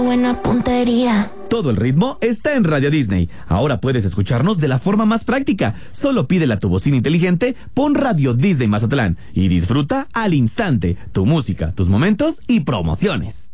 Buena puntería. Todo el ritmo está en Radio Disney. Ahora puedes escucharnos de la forma más práctica. Solo pídele a tu bocina inteligente, pon Radio Disney Mazatlán y disfruta al instante tu música, tus momentos y promociones.